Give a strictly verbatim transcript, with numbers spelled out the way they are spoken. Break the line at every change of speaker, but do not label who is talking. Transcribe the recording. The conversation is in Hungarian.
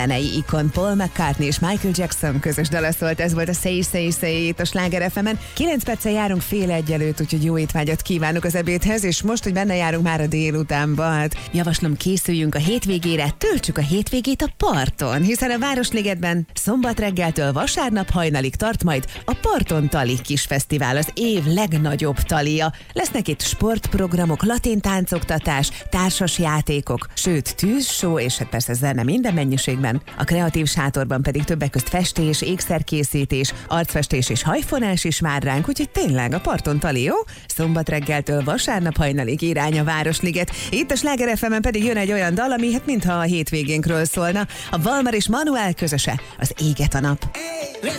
zenei ikon Paul McCartney és Michael Jackson közös dala szólt, ez volt a Say Say Say It a Sláger ef emen. kilenc perccel járunk fél egy előtt, úgyhogy jó étvágyat kívánok az ebédhez, és most, hogy benne járunk már a délutánba, hát javaslom, készüljünk a hétvégére, töltsük a hétvégét a parton, hiszen a Városligetben szombat reggeltől vasárnap hajnalig tart majd a Parton Tali kis fesztivál, az év legnagyobb talia. Lesznek itt sportprogramok, latin táncoktatás, társas játékok, sőt tűzsó, és hát persze zene minden mennyiségben. A kreatív sátorban pedig többek közt festés, ékszerkészítés, arcfestés és hajfonás is vár ránk, úgyhogy tényleg a Parton Tali, jó? Szombat reggeltől vasárnap hajnalig irány a Városliget. Itt a Sláger ef emen pedig jön egy olyan dal, ami hát mintha a hétvégénkről szólna. A Valmar és Manuel közöse, az Éget a nap.
Hey,